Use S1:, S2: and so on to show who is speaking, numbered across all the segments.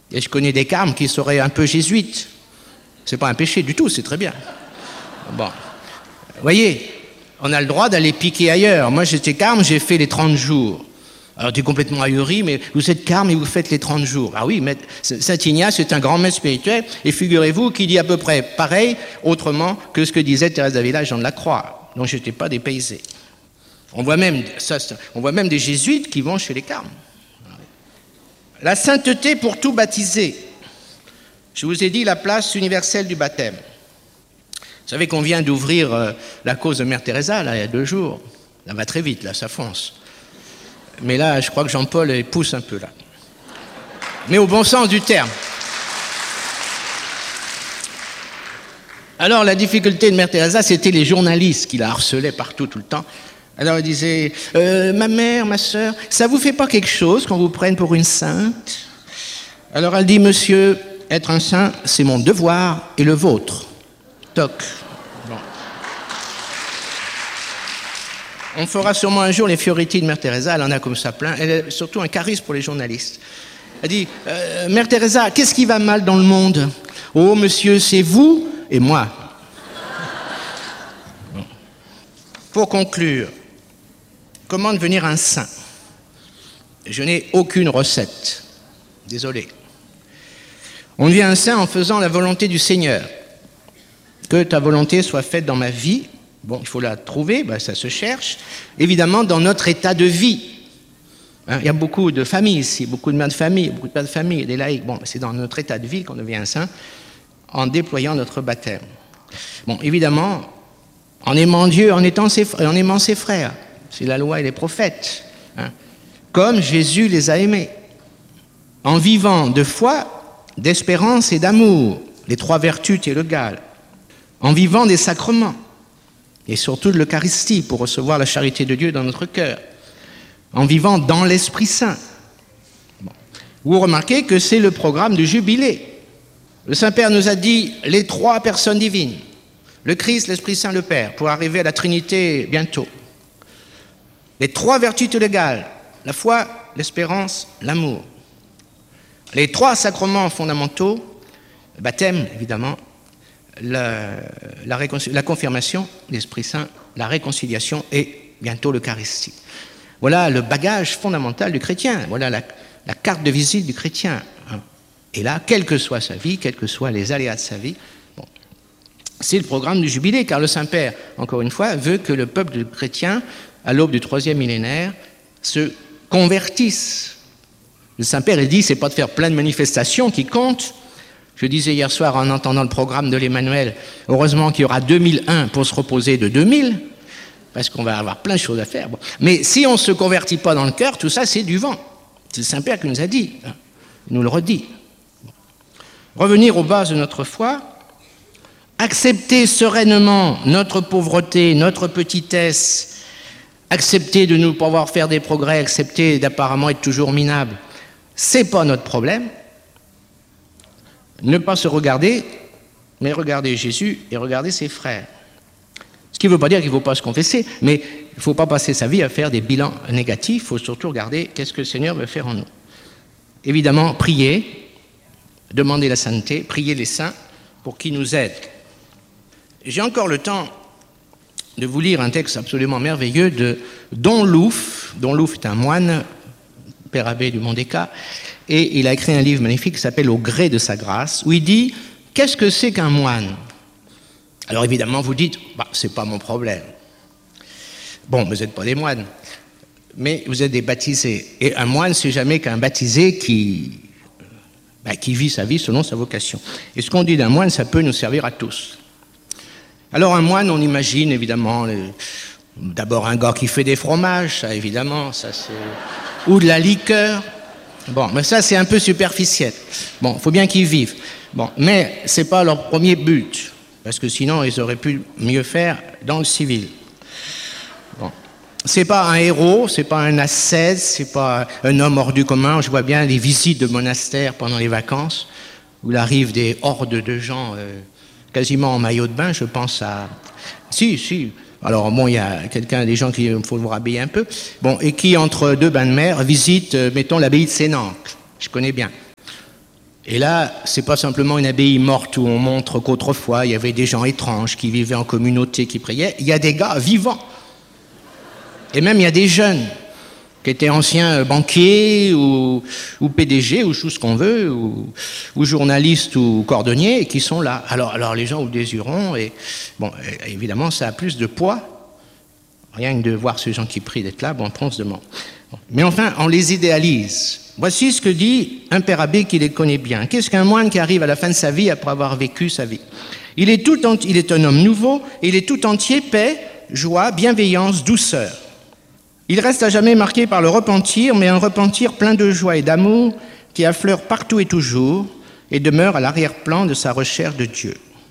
S1: Et je connais des carmes qui seraient un peu jésuites. C'est pas un péché du tout, c'est très bien. Bon. Vous voyez, on a le droit d'aller piquer ailleurs. Moi, j'étais carme, j'ai fait les 30 jours. Alors, tu es complètement ahuri, mais vous êtes carme et vous faites les 30 jours. Ah oui, mais Saint Ignace est un grand maître spirituel, et figurez-vous qu'il dit à peu près pareil, autrement que ce que disait Thérèse d'Avila et Jean de la Croix. Donc, je n'étais pas dépaysé. On voit même des jésuites qui vont chez les carmes. La sainteté pour tout baptisé. Je vous ai dit la place universelle du baptême. Vous savez qu'on vient d'ouvrir la cause de Mère Teresa, là, il y a 2 jours. Ça va très vite, là, ça fonce. Mais là, je crois que Jean-Paul pousse un peu, là. Mais au bon sens du terme. Alors, la difficulté de Mère Teresa, c'était les journalistes qui la harcelaient partout, tout le temps. Alors, elle disait, ma mère, ma sœur, ça vous fait pas quelque chose qu'on vous prenne pour une sainte? Alors, elle dit, monsieur, être un saint, c'est mon devoir et le vôtre. Toc. Bon. On fera sûrement un jour les Fioretti de Mère Teresa, elle en a comme ça plein. Elle a surtout un charisme pour les journalistes. Elle dit, Mère Teresa, qu'est-ce qui va mal dans le monde? Oh, monsieur, c'est vous et moi. Bon. Pour conclure, comment devenir un saint? Je n'ai aucune recette. Désolé. On devient un saint en faisant la volonté du Seigneur. Que ta volonté soit faite dans ma vie. Bon, il faut la trouver, ben, ça se cherche. Évidemment, dans notre état de vie. Hein, il y a beaucoup de familles ici, beaucoup de mères de famille, beaucoup de pères de famille, des laïcs. Bon, c'est dans notre état de vie qu'on devient un saint, en déployant notre baptême. Bon, évidemment, en aimant Dieu, en aimant ses frères. C'est la loi et les prophètes. Hein, comme Jésus les a aimés. En vivant de foi, d'espérance et d'amour, les 3 vertus théologales. En vivant des sacrements. Et surtout de l'Eucharistie pour recevoir la charité de Dieu dans notre cœur. En vivant dans l'Esprit Saint. Bon. Vous remarquez que c'est le programme du Jubilé. Le Saint-Père nous a dit les 3 personnes divines. Le Christ, l'Esprit Saint, le Père, pour arriver à la Trinité bientôt. Les 3 vertus théologales, la foi, l'espérance, l'amour. Les 3 sacrements fondamentaux, le baptême, évidemment, la confirmation, l'Esprit Saint, la réconciliation et bientôt l'Eucharistie. Voilà le bagage fondamental du chrétien, voilà la carte de visite du chrétien. Et là, quelle que soit sa vie, quels que soient les aléas de sa vie, bon, c'est le programme du Jubilé, car le Saint-Père, encore une fois, veut que le peuple chrétien, à l'aube du 3e millénaire, se convertisse. Le Saint-Père, il dit, c'est pas de faire plein de manifestations qui comptent. Je disais hier soir en entendant le programme de l'Emmanuel, heureusement qu'il y aura 2001 pour se reposer de 2000, parce qu'on va avoir plein de choses à faire. Bon. Mais si on ne se convertit pas dans le cœur, tout ça c'est du vent. C'est le Saint-Père qui nous a dit, il nous le redit. Bon. Revenir aux bases de notre foi, accepter sereinement notre pauvreté, notre petitesse, accepter de ne pas pouvoir faire des progrès, accepter d'apparemment être toujours minable, c'est pas notre problème. Ne pas se regarder, mais regarder Jésus et regarder ses frères. Ce qui ne veut pas dire qu'il ne faut pas se confesser, mais il ne faut pas passer sa vie à faire des bilans négatifs, il faut surtout regarder qu'est-ce que le Seigneur veut faire en nous. Évidemment, prier, demander la sainteté, prier les saints pour qu'ils nous aident. J'ai encore le temps de vous lire un texte absolument merveilleux de Don Louf. Don Louf est un moine, père abbé du Mont-des-Cats, et il a écrit un livre magnifique qui s'appelle « Au gré de sa grâce », où il dit « Qu'est-ce que c'est qu'un moine ?» Alors évidemment, vous dites « C'est pas mon problème. » Bon, vous n'êtes pas des moines, mais vous êtes des baptisés. Et un moine, c'est jamais qu'un baptisé qui vit sa vie selon sa vocation. Et ce qu'on dit d'un moine, ça peut nous servir à tous. Alors un moine, on imagine évidemment, d'abord un gars qui fait des fromages, ça évidemment, ça c'est... ou de la liqueur. Bon, mais ça c'est un peu superficiel. Bon, il faut bien qu'ils vivent. Bon, mais c'est pas leur premier but, parce que sinon ils auraient pu mieux faire dans le civil. Bon, c'est pas un héros, c'est pas un ascète, c'est pas un homme hors du commun. Je vois bien les visites de monastères pendant les vacances, où il arrive des hordes de gens quasiment en maillot de bain. Je pense à... Si. Alors bon, il y a des gens qui faut vous rhabiller un peu. Bon, et qui entre 2 bains de mer visitent, mettons, l'abbaye de Sénancle. Je connais bien. Et là, c'est pas simplement une abbaye morte où on montre qu'autrefois, il y avait des gens étranges qui vivaient en communauté, qui priaient. Il y a des gars vivants. Et même, il y a des jeunes qui étaient anciens banquiers ou PDG ou tout ce qu'on veut, ou journalistes ou cordonniers, et qui sont là. Alors les gens vous désireront, et bon, évidemment, ça a plus de poids. Rien que de voir ces gens qui prient d'être là, bon, on se demande. Mais enfin, on les idéalise. Voici ce que dit un père abbé qui les connaît bien. Qu'est-ce qu'un moine qui arrive à la fin de sa vie après avoir vécu sa vie? Il est un homme nouveau, et il est tout entier paix, joie, bienveillance, douceur. Il reste à jamais marqué par le repentir, mais un repentir plein de joie et d'amour qui affleure partout et toujours et demeure à l'arrière-plan de sa recherche de Dieu.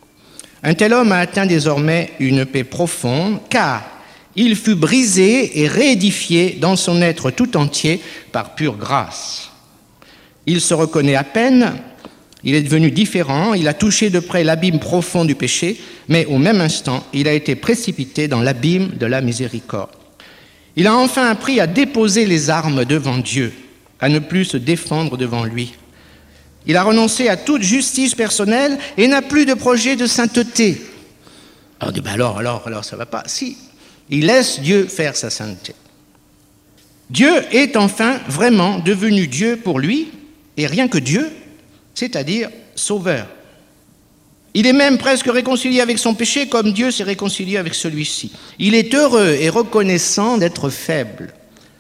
S1: Un tel homme a atteint désormais une paix profonde, car il fut brisé et réédifié dans son être tout entier par pure grâce. Il se reconnaît à peine, il est devenu différent, il a touché de près l'abîme profond du péché, mais au même instant, il a été précipité dans l'abîme de la miséricorde. Il a enfin appris à déposer les armes devant Dieu, à ne plus se défendre devant lui. Il a renoncé à toute justice personnelle et n'a plus de projet de sainteté. Alors on dit, alors ça ne va pas. Si, il laisse Dieu faire sa sainteté. Dieu est enfin vraiment devenu Dieu pour lui, et rien que Dieu, c'est-à-dire sauveur. Il est même presque réconcilié avec son péché comme Dieu s'est réconcilié avec celui-ci. Il est heureux et reconnaissant d'être faible.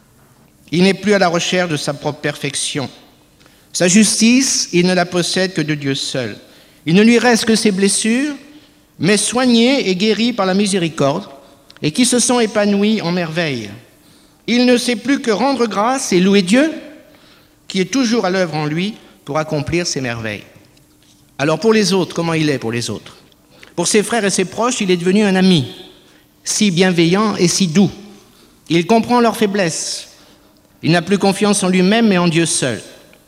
S1: Il n'est plus à la recherche de sa propre perfection. Sa justice, il ne la possède que de Dieu seul. Il ne lui reste que ses blessures, mais soignées et guéries par la miséricorde, et qui se sont épanouies en merveille. Il ne sait plus que rendre grâce et louer Dieu, qui est toujours à l'œuvre en lui pour accomplir ses merveilles. Alors pour les autres, comment il est pour les autres? Pour ses frères et ses proches, il est devenu un ami, si bienveillant et si doux. Il comprend leurs faiblesses. Il n'a plus confiance en lui-même, mais en Dieu seul.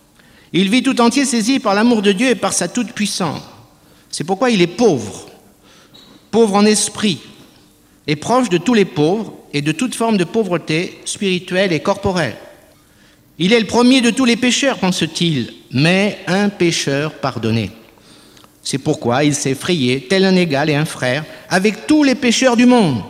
S1: Il vit tout entier saisi par l'amour de Dieu et par sa toute-puissance. C'est pourquoi il est pauvre en esprit, et proche de tous les pauvres et de toute forme de pauvreté spirituelle et corporelle. Il est le premier de tous les pécheurs, pense-t-il, mais un pécheur pardonné. C'est pourquoi il s'est frayé, tel un égal et un frère, avec tous les pécheurs du monde.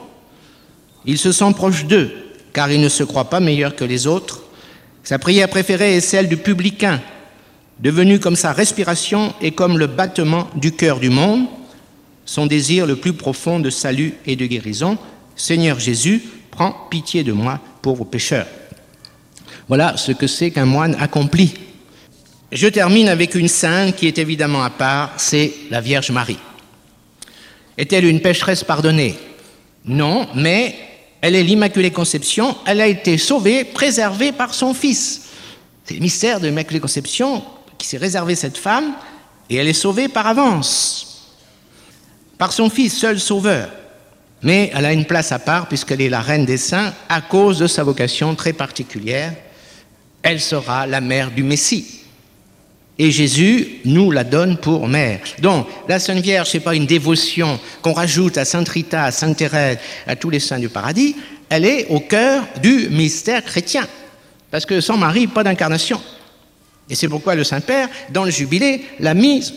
S1: Il se sent proche d'eux, car il ne se croit pas meilleur que les autres. Sa prière préférée est celle du publicain, devenu comme sa respiration et comme le battement du cœur du monde, son désir le plus profond de salut et de guérison. Seigneur Jésus, prends pitié de moi, pauvre pécheur. Voilà ce que c'est qu'un moine accompli. Je termine avec une sainte qui est évidemment à part, c'est la Vierge Marie. Est-elle une pécheresse pardonnée? Non, mais elle est l'Immaculée Conception, elle a été sauvée, préservée par son Fils. C'est le mystère de l'Immaculée Conception qui s'est réservé cette femme, et elle est sauvée par avance, par son Fils, seul sauveur. Mais elle a une place à part puisqu'elle est la reine des saints à cause de sa vocation très particulière. Elle sera la mère du Messie. Et Jésus nous la donne pour mère. Donc, la Sainte Vierge, ce n'est pas une dévotion qu'on rajoute à Sainte Rita, à Sainte Thérèse, à tous les saints du paradis. Elle est au cœur du mystère chrétien. Parce que sans Marie, pas d'incarnation. Et c'est pourquoi le Saint-Père, dans le Jubilé, l'a mise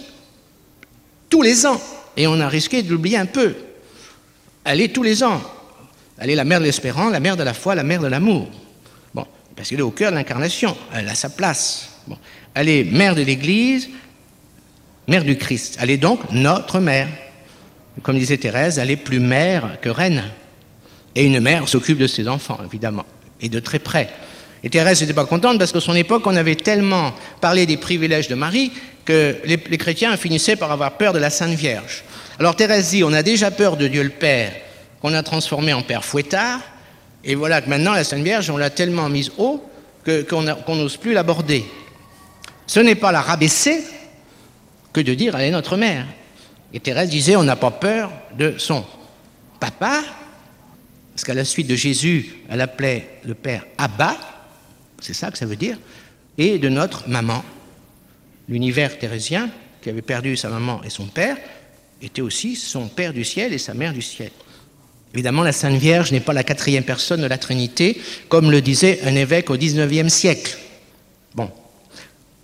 S1: tous les ans. Et on a risqué de l'oublier un peu. Elle est tous les ans. Elle est la mère de l'espérance, la mère de la foi, la mère de l'amour. Bon, parce qu'elle est au cœur de l'incarnation. Elle a sa place. Bon. Elle est mère de l'Église, mère du Christ. Elle est donc notre mère. Comme disait Thérèse, elle est plus mère que reine. Et une mère s'occupe de ses enfants, évidemment, et de très près. Et Thérèse n'était pas contente parce qu'à son époque, on avait tellement parlé des privilèges de Marie que les chrétiens finissaient par avoir peur de la Sainte Vierge. Alors Thérèse dit, on a déjà peur de Dieu le Père, qu'on a transformé en Père Fouettard, et voilà que maintenant la Sainte Vierge, on l'a tellement mise haut qu'on n'ose plus l'aborder. Ce n'est pas la rabaisser que de dire elle est notre mère. Et Thérèse disait on n'a pas peur de son papa, parce qu'à la suite de Jésus, elle appelait le Père Abba, c'est ça que ça veut dire, et de notre maman. L'univers thérésien, qui avait perdu sa maman et son père, était aussi son Père du ciel et sa Mère du ciel. Évidemment, la Sainte Vierge n'est pas la quatrième personne de la Trinité, comme le disait un évêque au XIXe siècle. Bon.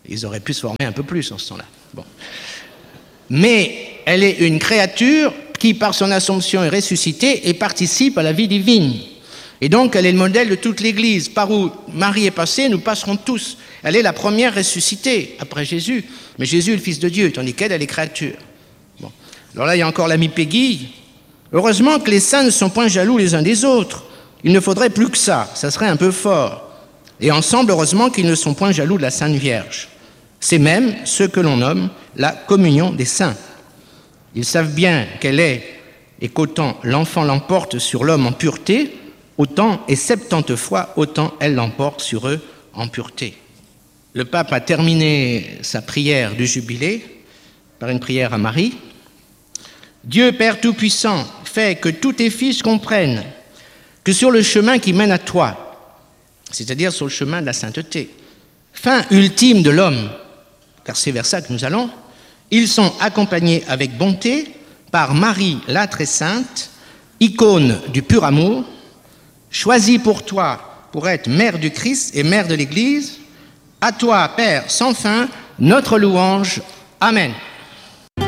S1: Ils auraient pu se former un peu plus en ce temps-là. Bon. Mais elle est une créature qui, par son Assomption, est ressuscitée et participe à la vie divine. Et donc, elle est le modèle de toute l'Église. Par où Marie est passée, nous passerons tous. Elle est la première ressuscitée après Jésus. Mais Jésus est le Fils de Dieu, tandis qu'elle, elle est créature. Bon. Alors là, il y a encore l'ami Peggy. Heureusement que les saints ne sont point jaloux les uns des autres. Il ne faudrait plus que ça serait un peu fort. Et ensemble, heureusement qu'ils ne sont point jaloux de la Sainte Vierge. C'est même ce que l'on nomme la communion des saints. Ils savent bien qu'elle est, et qu'autant l'enfant l'emporte sur l'homme en pureté, autant et 70 fois, autant elle l'emporte sur eux en pureté. Le pape a terminé sa prière du jubilé par une prière à Marie. Dieu Père Tout-Puissant, fais que tous tes fils comprennent que sur le chemin qui mène à toi, c'est-à-dire sur le chemin de la sainteté, fin ultime de l'homme, car c'est vers ça que nous allons, ils sont accompagnés avec bonté par Marie la très sainte, icône du pur amour, choisie pour toi pour être mère du Christ et mère de l'Église. À toi, Père sans fin, notre louange. Amen.